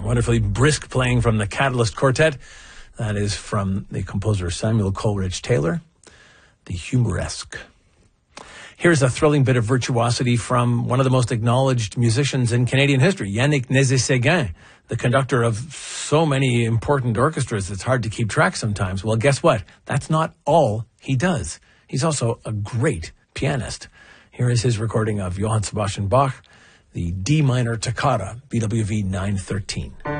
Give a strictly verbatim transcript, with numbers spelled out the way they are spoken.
Wonderfully brisk playing from the Catalyst Quartet. That is from the composer Samuel Coleridge Taylor, the Humoresque. Here's a thrilling bit of virtuosity from one of the most acknowledged musicians in Canadian history, Yannick Nézet-Séguin, the conductor of so many important orchestras, it's hard to keep track sometimes. Well, guess what? That's not all he does. He's also a great pianist. Here is his recording of Johann Sebastian Bach, the D minor toccata, B W V nine thirteen.